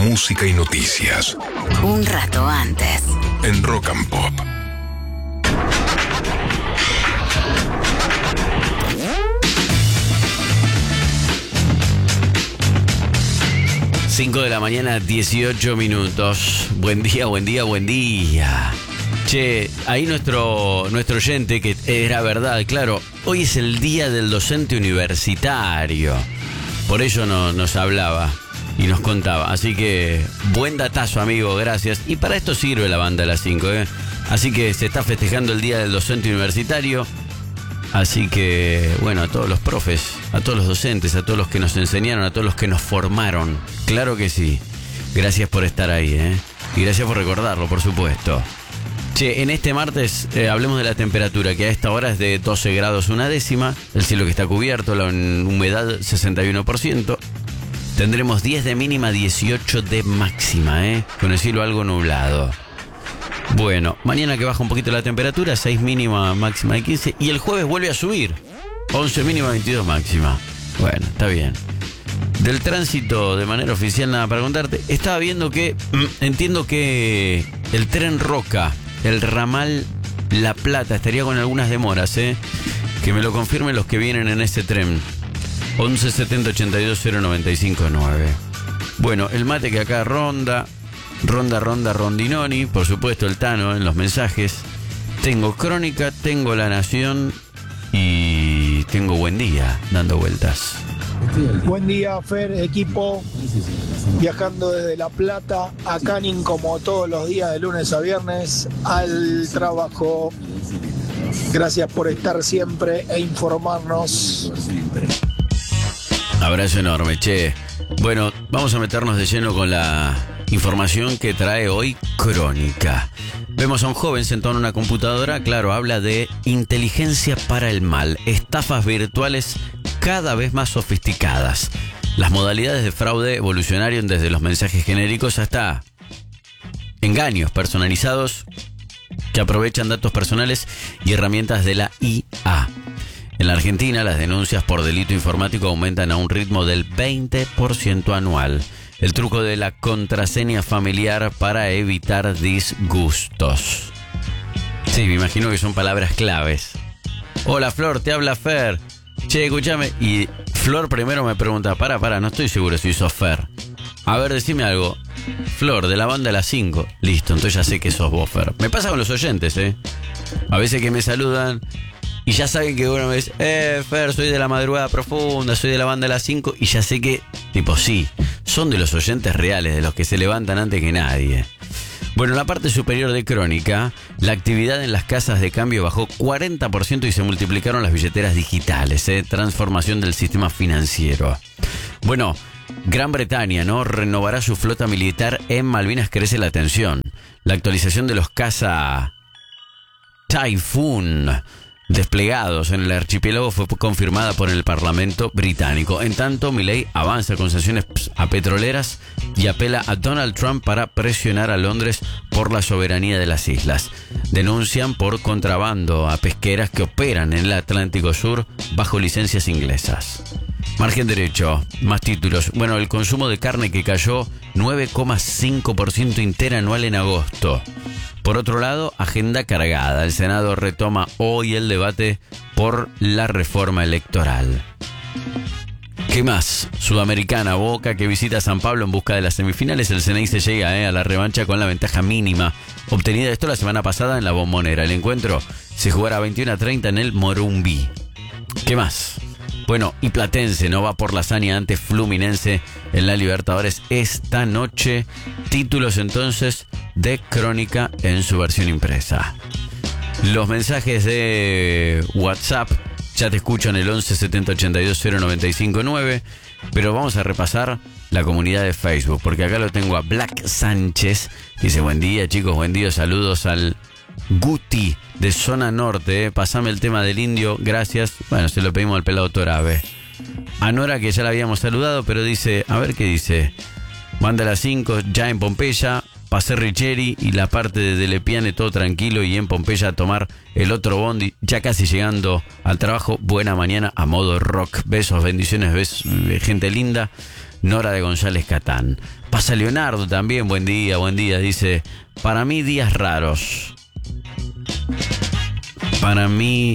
música y noticias. Un rato antes. En Rock and Pop. Cinco de la mañana, 18 minutos. Buen día, buen día, buen día. Che, ahí nuestro oyente, que era verdad, claro, hoy es el día del docente universitario. Por ello nos hablaba y nos contaba. Así que, buen datazo, amigo, gracias. Y para esto sirve la banda de las 5, ¿eh? Así que se está festejando el día del docente universitario. Así que, bueno, a todos los profes, a todos los docentes, a todos los que nos enseñaron, a todos los que nos formaron. Claro que sí. Gracias por estar ahí, ¿eh? Y gracias por recordarlo, por supuesto. Che, en este martes hablemos de la temperatura, que a esta hora es de 12 grados una décima. El cielo que está cubierto, la humedad 61%. Tendremos 10 de mínima, 18 de máxima, ¿eh? Con el cielo algo nublado. Bueno, mañana que baja un poquito la temperatura, 6 mínima, máxima de 15. Y el jueves vuelve a subir, 11 mínima, 22 máxima. Bueno, está bien. Del tránsito de manera oficial, nada para contarte. Estaba viendo que, entiendo que el tren Roca, el ramal La Plata, estaría con algunas demoras, ¿eh? Que me lo confirmen los que vienen en ese tren. 11 70 82 095 9. Bueno, el mate que acá ronda, Rondinoni, por supuesto el Tano en los mensajes. Tengo Crónica, tengo La Nación y tengo Buen Día dando vueltas. Buen día, Fer, equipo. Viajando desde La Plata a Canning como todos los días de lunes a viernes al trabajo. Gracias por estar siempre e informarnos. Abrazo enorme, che. Bueno, vamos a meternos de lleno con la información que trae hoy Crónica. Vemos a un joven sentado en una computadora, claro, habla de inteligencia para el mal, estafas virtuales cada vez más sofisticadas. Las modalidades de fraude evolucionaron desde los mensajes genéricos hasta engaños personalizados que aprovechan datos personales y herramientas de la IA. En la Argentina, las denuncias por delito informático aumentan a un ritmo del 20% anual. El truco de la contraseña familiar para evitar disgustos. Sí, me imagino que son palabras claves. Hola, Flor, te habla Fer. Che, escúchame. Y Flor primero me pregunta, para, no estoy seguro si sos Fer. A ver, decime algo. Flor, de la banda de las 5. Listo, entonces ya sé que sos vos, Fer. Me pasa con los oyentes, ¿eh? A veces que me saludan y ya saben que uno me dice, Fer, soy de la madrugada profunda, soy de la banda de las 5. Y ya sé que, tipo, sí, son de los oyentes reales, de los que se levantan antes que nadie. Bueno, en la parte superior de Crónica, la actividad en las casas de cambio bajó 40% y se multiplicaron las billeteras digitales, transformación del sistema financiero. Bueno, Gran Bretaña, ¿no? Renovará su flota militar en Malvinas, crece la tensión. La actualización de los caza Typhoon desplegados en el archipiélago fue confirmada por el Parlamento británico. En tanto, Milei avanza con sanciones a petroleras y apela a Donald Trump para presionar a Londres por la soberanía de las islas. Denuncian por contrabando a pesqueras que operan en el Atlántico Sur bajo licencias inglesas. Margen derecho, más títulos. Bueno, el consumo de carne que cayó 9,5% interanual en agosto. Por otro lado, agenda cargada. El Senado retoma hoy el debate por la reforma electoral. ¿Qué más? Sudamericana, Boca que visita San Pablo en busca de las semifinales. El Ceneice llega a la revancha con la ventaja mínima obtenida esto la semana pasada en la Bombonera. El encuentro se jugará a 21:30 en el Morumbi. ¿Qué más? Bueno, y Platense no va por la hazaña ante Fluminense en la Libertadores esta noche. Títulos entonces de Crónica en su versión impresa. Los mensajes de WhatsApp ya te escucho en el 11 70 82 095 9. Pero vamos a repasar la comunidad de Facebook, porque acá lo tengo a Black Sánchez. Dice, buen día chicos, buen día, saludos al Guti de Zona Norte, pasame el tema del indio, gracias. Bueno, se lo pedimos al pelado Torabe. A Nora, que ya la habíamos saludado, pero dice, a ver qué dice. Manda las 5, ya en Pompeya, pasé Richeri y la parte de Lepiane todo tranquilo y en Pompeya a tomar el otro bondi, ya casi llegando al trabajo. Buena mañana a modo rock. Besos, bendiciones, besos, gente linda. Nora de González Catán. Pasa Leonardo también, buen día, dice, para mí días raros. Para mí,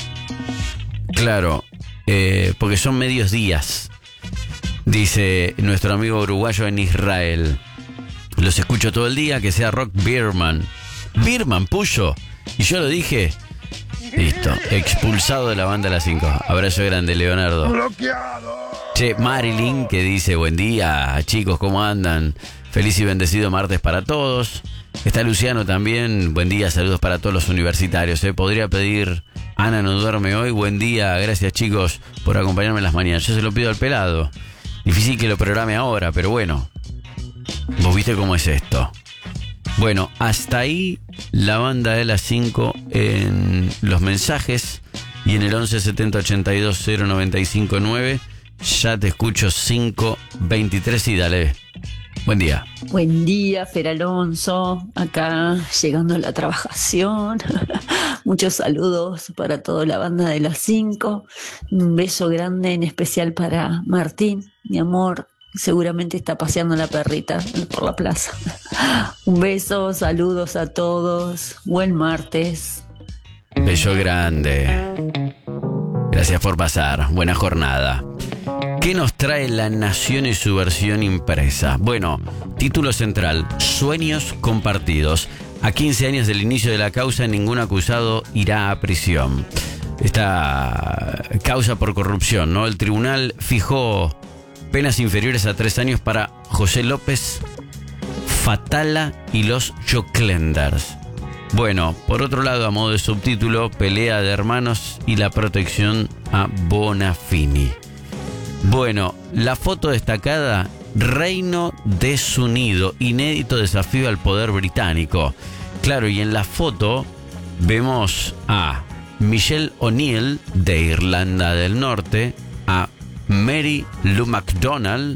claro, porque son medios días, dice nuestro amigo uruguayo en Israel. Los escucho todo el día, que sea Rock Bierman. Bierman, Puyo. Y yo lo dije. Listo, expulsado de la banda a las 5. Abrazo grande, Leonardo. ¡Bloqueado! Che, Marilyn, que dice, buen día, chicos, ¿cómo andan? Feliz y bendecido martes para todos. Está Luciano también, buen día, saludos para todos los universitarios. Podría pedir, Ana no duerme hoy, buen día, gracias chicos por acompañarme en las mañanas. Yo se lo pido al pelado. Difícil que lo programe ahora, pero bueno, vos viste cómo es esto. Bueno, hasta ahí la banda de las 5 en los mensajes y en el 11 70 82 095 9. Ya te escucho 5:23 y dale. Buen día. Buen día, Fer Alonso. Acá llegando a la trabajación. Muchos saludos para toda la banda de las 5. Un beso grande en especial para Martín, mi amor. Seguramente está paseando la perrita por la plaza. Un beso, saludos a todos. Buen martes. Beso grande. Gracias por pasar. Buena jornada. ¿Qué nos trae La Nación y su versión impresa? Bueno, título central, sueños compartidos. A 15 años del inicio de la causa, ningún acusado irá a prisión. Esta causa por corrupción, ¿no? El tribunal fijó penas inferiores a 3 años para José López, Fatala y los Choclenders. Bueno, por otro lado, a modo de subtítulo, pelea de hermanos y la protección a Bonafini. Bueno, la foto destacada, Reino desunido, inédito desafío al poder británico. Claro, y en la foto vemos a Michelle O'Neill de Irlanda del Norte, a Mary Lou MacDonald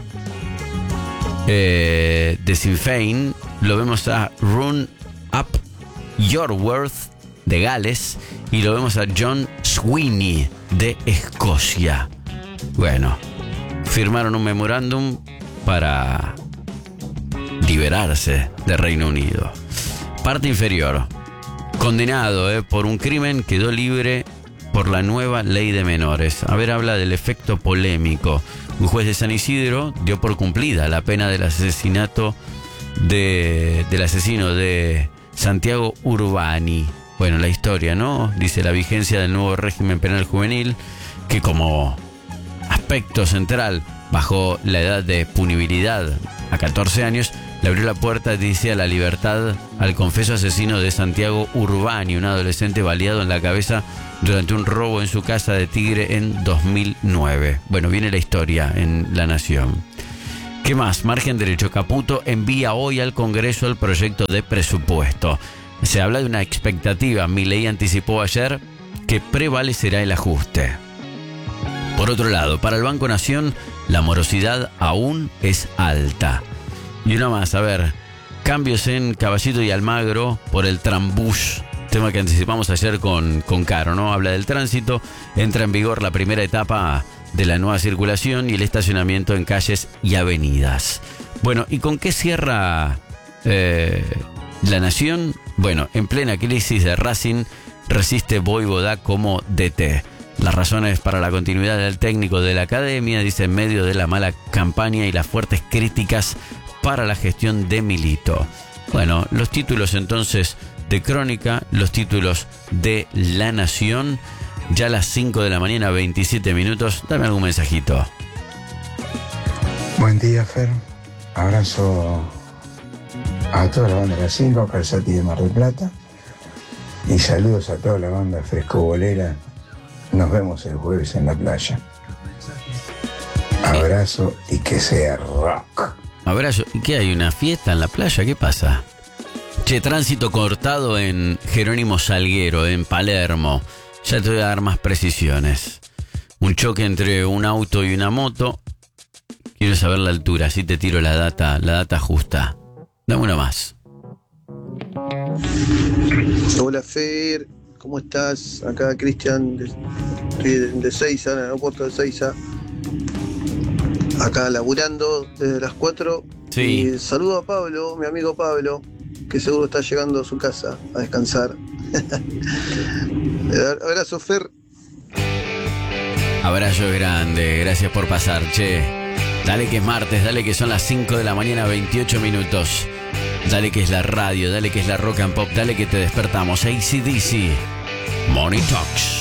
de Sinn Féin, lo vemos a Rune Ap Yorworth de Gales y lo vemos a John Sweeney de Escocia. Bueno, firmaron un memorándum para liberarse de Reino Unido. Parte inferior. Condenado por un crimen, quedó libre por la nueva ley de menores. A ver, habla del efecto polémico. Un juez de San Isidro dio por cumplida la pena del asesinato del asesino de Santiago Urbani. Bueno, la historia, ¿no? Dice la vigencia del nuevo régimen penal juvenil, que como aspecto central, bajo la edad de punibilidad a 14 años, le abrió la puerta, dice, a la libertad al confeso asesino de Santiago Urbani, un adolescente baleado en la cabeza durante un robo en su casa de Tigre en 2009. Bueno, viene la historia en La Nación. ¿Qué más? Margen derecho. Caputo envía hoy al Congreso el proyecto de presupuesto. Se habla de una expectativa. Milei anticipó ayer que prevalecerá el ajuste. Por otro lado, para el Banco Nación, la morosidad aún es alta. Y una más, a ver, cambios en Caballito y Almagro por el Trambús, tema que anticipamos ayer con Caro, ¿no? Habla del tránsito, entra en vigor la primera etapa de la nueva circulación y el estacionamiento en calles y avenidas. Bueno, ¿y con qué cierra La Nación? Bueno, en plena crisis de Racing, resiste Voivoda como DT. Las razones para la continuidad del técnico de la academia, dice, en medio de la mala campaña y las fuertes críticas para la gestión de Milito. Bueno, los títulos entonces de Crónica, los títulos de La Nación, ya a las 5 de la mañana, 27 minutos. Dame algún mensajito. Buen día, Fer. Abrazo a toda la banda de las 5, Calzati de Mar del Plata. Y saludos a toda la banda frescobolera. Nos vemos el jueves en la playa. Abrazo y que sea rock. Abrazo. ¿Y qué hay? ¿Una fiesta en la playa? ¿Qué pasa? Che, tránsito cortado en Jerónimo Salguero, en Palermo. Ya te voy a dar más precisiones. Un choque entre un auto y una moto. Quiero saber la altura, así te tiro la data justa. Dame una más. Hola, Fer. ¿Cómo estás? Acá Cristian de Seiza, en el aeropuerto de Seiza. acá laburando desde las 4. Sí. Y saludo a Pablo, mi amigo Pablo, que seguro está llegando a su casa a descansar. Abrazo, Fer. Abrazo grande, gracias por pasar, che. Dale que es martes, dale que son las 5 de la mañana, 28 minutos. Dale que es la radio, dale que es la rock and pop, dale que te despertamos. AC/DC, Money Talks.